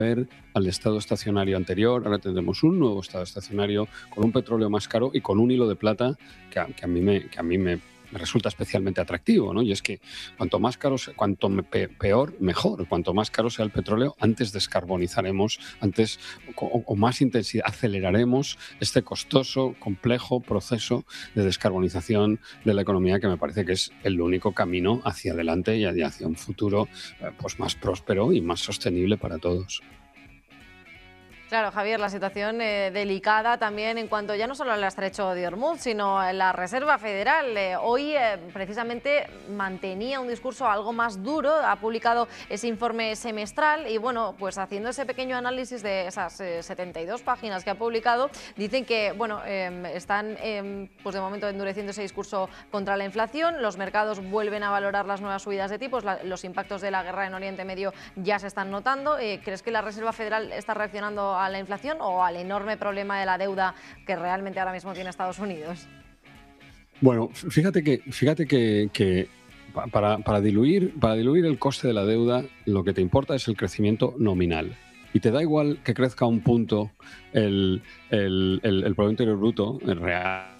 al estado estacionario anterior. Ahora tendremos un nuevo estado estacionario con un petróleo más caro y con un hilo de plata que a mí me resulta especialmente atractivo, ¿no? Y es que cuanto más caro, peor, mejor. Cuanto más caro sea el petróleo, antes descarbonizaremos, antes o más intensidad, aceleraremos este costoso, complejo proceso de descarbonización de la economía, que me parece que es el único camino hacia adelante y hacia un futuro pues más próspero y más sostenible para todos. Claro, Javier, la situación delicada también en cuanto ya no solo al estrecho de Hormuz, sino en la Reserva Federal. Hoy precisamente mantenía un discurso algo más duro, ha publicado ese informe semestral y bueno, pues haciendo ese pequeño análisis de esas 72 páginas que ha publicado, dicen que bueno, están pues de momento endureciendo ese discurso contra la inflación, los mercados vuelven a valorar las nuevas subidas de tipos, los impactos de la guerra en Oriente Medio ya se están notando. ¿Crees que la Reserva Federal está reaccionando a la inflación o al enorme problema de la deuda que realmente ahora mismo tiene Estados Unidos? Bueno, fíjate que para diluir el coste de la deuda, lo que te importa es el crecimiento nominal. Y te da igual que crezca un punto el Producto Interior Bruto, el real,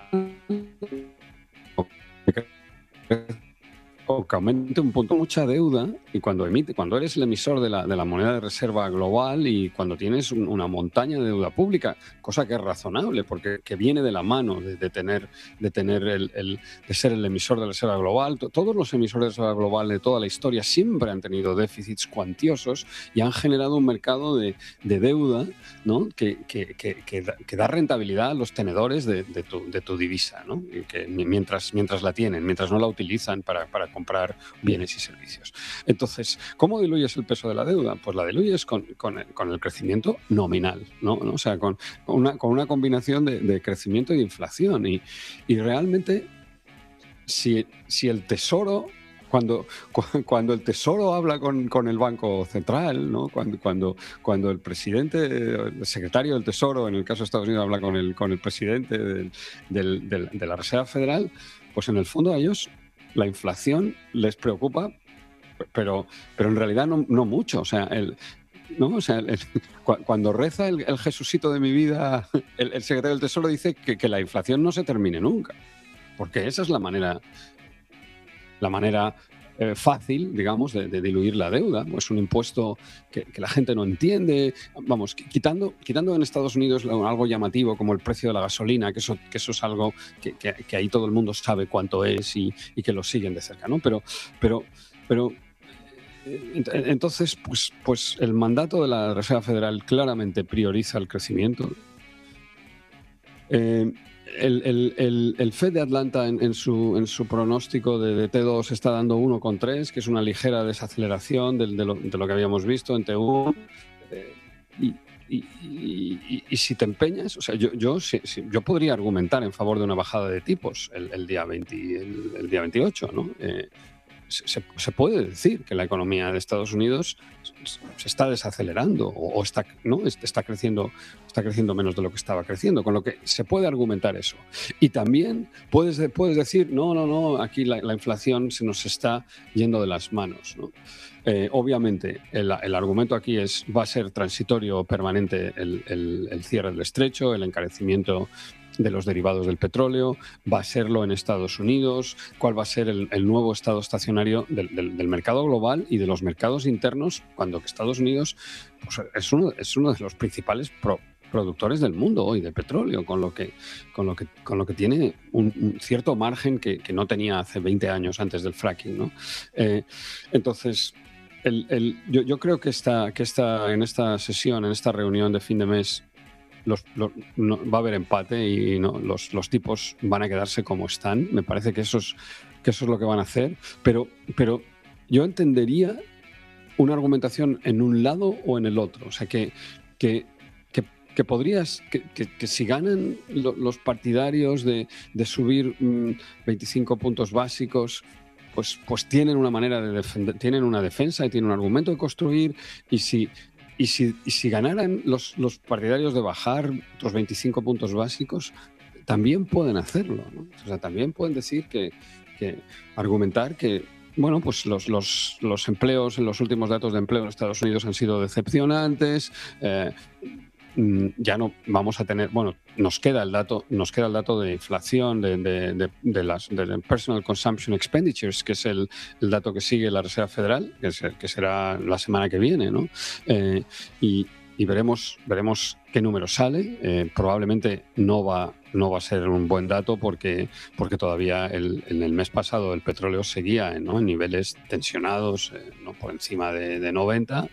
o que aumente un punto mucha deuda, y cuando eres el emisor de la moneda de reserva global y cuando tienes una montaña de deuda pública, cosa que es razonable porque que viene de la mano de ser el emisor de reserva global. Todos los emisores de reserva global de toda la historia siempre han tenido déficits cuantiosos y han generado un mercado de deuda, ¿no? que da rentabilidad a los tenedores de tu divisa, ¿no? Y que mientras la tienen, mientras no la utilizan para comprar bienes y servicios. Entonces, ¿cómo diluyes el peso de la deuda? Pues la diluyes con el crecimiento nominal, ¿no? O sea, con una combinación de crecimiento y de inflación. Y realmente, si el Tesoro... Cuando el Tesoro habla con el Banco Central, ¿no? Cuando el presidente, el secretario del Tesoro, en el caso de Estados Unidos, habla con el presidente de la Reserva Federal, pues en el fondo a ellos la inflación les preocupa, pero en realidad no mucho. O sea, cuando reza el Jesucito de mi vida, el secretario del Tesoro dice que la inflación no se termine nunca, porque esa es la manera fácil, digamos, de diluir la deuda. Es un impuesto que la gente no entiende. Vamos, quitando en Estados Unidos algo llamativo como el precio de la gasolina, que eso es algo que ahí todo el mundo sabe cuánto es y que lo siguen de cerca, ¿no? Pero entonces, pues el mandato de la Reserva Federal claramente prioriza el crecimiento. El Fed de Atlanta en su pronóstico de T2 está dando 1,3, que es una ligera desaceleración de lo que habíamos visto en T1. Y si te empeñas, o sea, yo podría argumentar en favor de una bajada de tipos el día 28, ¿no? Se puede decir que la economía de Estados Unidos se está desacelerando o está creciendo menos de lo que estaba creciendo, con lo que se puede argumentar eso. Y también puedes decir, no, aquí la inflación se nos está yendo de las manos, ¿no? Obviamente, el argumento aquí va a ser transitorio o permanente el cierre del estrecho, el encarecimiento de los derivados del petróleo, va a serlo en Estados Unidos, cuál va a ser el nuevo estado estacionario del mercado global y de los mercados internos, cuando Estados Unidos pues, es uno de los principales productores del mundo hoy de petróleo, con lo que tiene un cierto margen que no tenía hace 20 años antes del fracking, ¿no? Entonces, yo creo que en esta sesión, en esta reunión de fin de mes, va a haber empate y los tipos van a quedarse como están. Me parece que eso es lo que van a hacer, pero yo entendería una argumentación en un lado o en el otro. O sea, que podrías, que si ganan los partidarios de subir 25 puntos básicos, pues tienen una manera de defender, tienen una defensa y tienen un argumento de construir. Y si ganaran los partidarios de bajar otros 25 puntos básicos, también pueden hacerlo, ¿no? O sea, también pueden decir argumentar que bueno, pues los empleos, los últimos datos de empleo en Estados Unidos han sido decepcionantes. Ya no vamos a tener, bueno, nos queda el dato de inflación de personal consumption expenditures, que es el dato que sigue la Reserva Federal, que será la semana que viene, ¿no? Y veremos qué número sale. Probablemente no va a ser un buen dato porque todavía en el mes pasado el petróleo seguía, ¿no?, en niveles tensionados, ¿no?, por encima de 90.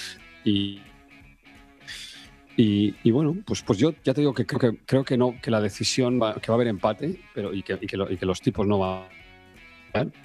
Y bueno, pues yo ya te digo que creo que no, que la decisión que va a haber empate, pero y que los tipos no van a dar.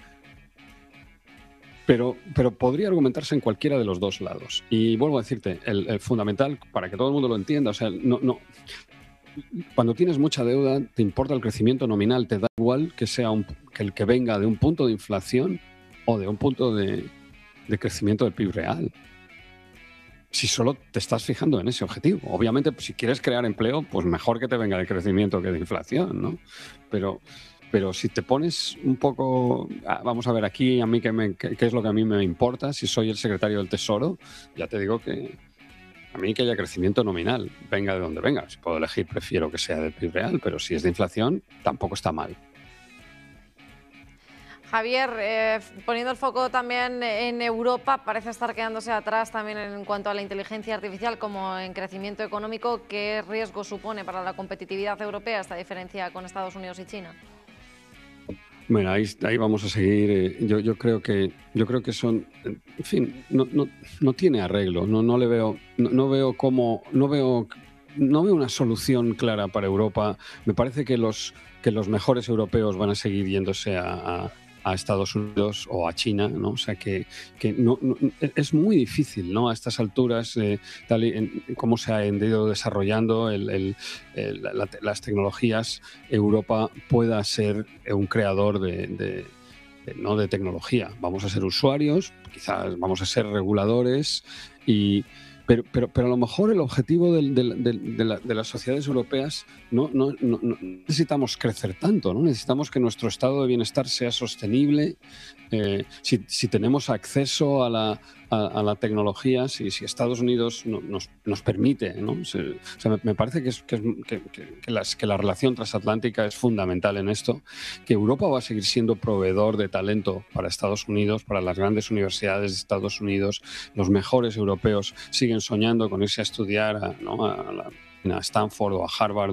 Pero podría argumentarse en cualquiera de los dos lados. Y vuelvo a decirte, el fundamental, para que todo el mundo lo entienda, o sea, cuando tienes mucha deuda, te importa el crecimiento nominal, te da igual que sea que venga de un punto de inflación o de un punto de crecimiento del PIB real. Si solo te estás fijando en ese objetivo. Obviamente, pues, si quieres crear empleo, pues mejor que te venga de crecimiento que de inflación, ¿no? Pero si te pones un poco, vamos a ver aquí, a mí qué es lo que a mí me importa, si soy el secretario del Tesoro, ya te digo que a mí que haya crecimiento nominal, venga de donde venga. Si puedo elegir, prefiero que sea del PIB real, pero si es de inflación, tampoco está mal. Javier, poniendo el foco también en Europa, parece estar quedándose atrás también en cuanto a la inteligencia artificial como en crecimiento económico. ¿Qué riesgo supone para la competitividad europea esta diferencia con Estados Unidos y China? Bueno, ahí vamos a seguir. Yo creo que son, en fin, no tiene arreglo. No veo una solución clara para Europa. Me parece que los mejores europeos van a seguir yéndose a Estados Unidos o a China, ¿no? O sea que es muy difícil, ¿no?, a estas alturas, tal y cómo se ha ido desarrollando las tecnologías, Europa pueda ser un creador de tecnología. Vamos a ser usuarios, quizás vamos a ser reguladores, pero a lo mejor el objetivo de las sociedades europeas no necesitamos crecer tanto, ¿no? Necesitamos que nuestro estado de bienestar sea sostenible. Si tenemos acceso a la tecnología, si Estados Unidos nos permite, ¿no? O sea, me parece que la relación transatlántica es fundamental en esto, que Europa va a seguir siendo proveedor de talento para Estados Unidos, para las grandes universidades de Estados Unidos. Los mejores europeos siguen soñando con irse a estudiar a Stanford o a Harvard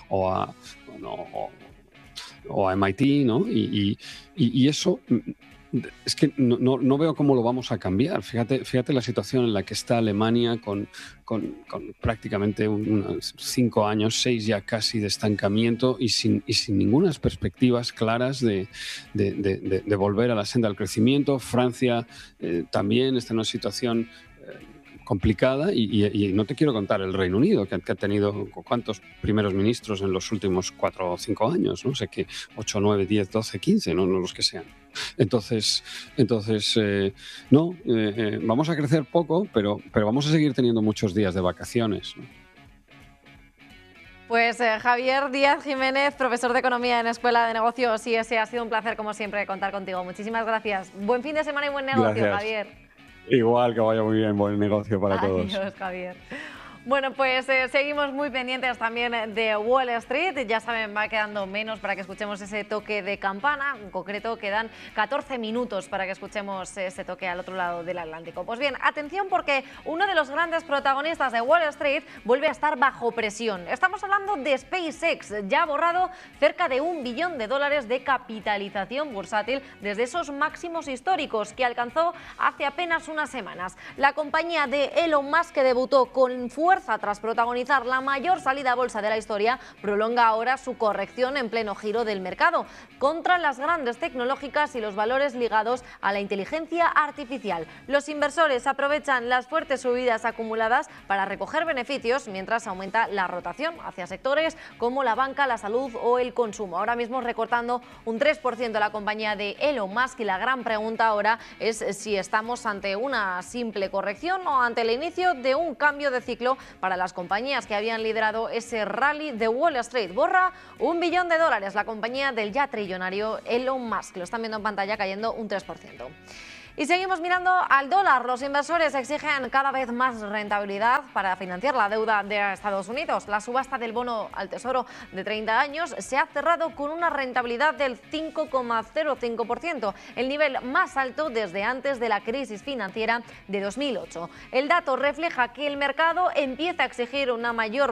o a MIT, ¿no? Y eso es que no veo cómo lo vamos a cambiar. Fíjate la situación en la que está Alemania con prácticamente 5 años, 6 ya casi, de estancamiento y sin ninguna perspectivas claras de volver a la senda del crecimiento. Francia también está en una situación complicada y no te quiero contar el Reino Unido, que ha tenido cuántos primeros ministros en los últimos 4 o 5 años, ¿no? Sé que 8, 9, 10, 12, 15, no los que sean. Entonces vamos a crecer poco, pero vamos a seguir teniendo muchos días de vacaciones, ¿no? Pues Javier Díaz Jiménez, profesor de Economía en Escuela de Negocios IES, ha sido un placer, como siempre, contar contigo. Muchísimas gracias. Buen fin de semana y buen negocio, Gracias. Javier. Igual, que vaya muy bien, buen negocio para todos. Adiós, Javier. Bueno, pues seguimos muy pendientes también de Wall Street. Ya saben, va quedando menos para que escuchemos ese toque de campana. En concreto, quedan 14 minutos para que escuchemos ese toque al otro lado del Atlántico. Pues bien, atención, porque uno de los grandes protagonistas de Wall Street vuelve a estar bajo presión. Estamos hablando de SpaceX. Ya ha borrado cerca de $1 billón de capitalización bursátil desde esos máximos históricos que alcanzó hace apenas unas semanas. La compañía de Elon Musk, que debutó con fuerza tras protagonizar la mayor salida a bolsa de la historia, prolonga ahora su corrección en pleno giro del mercado contra las grandes tecnológicas y los valores ligados a la inteligencia artificial. Los inversores aprovechan las fuertes subidas acumuladas para recoger beneficios mientras aumenta la rotación hacia sectores como la banca, la salud o el consumo. Ahora mismo recortando un 3% la compañía de Elon Musk, y la gran pregunta ahora es si estamos ante una simple corrección o ante el inicio de un cambio de ciclo para las compañías que habían liderado ese rally de Wall Street. Borra $1 billón, la compañía del ya trillonario Elon Musk. Lo están viendo en pantalla, cayendo un 3%. Y seguimos mirando al dólar. Los inversores exigen cada vez más rentabilidad para financiar la deuda de Estados Unidos. La subasta del bono al Tesoro de 30 años se ha cerrado con una rentabilidad del 5,05%, el nivel más alto desde antes de la crisis financiera de 2008. El dato refleja que el mercado empieza a exigir una mayor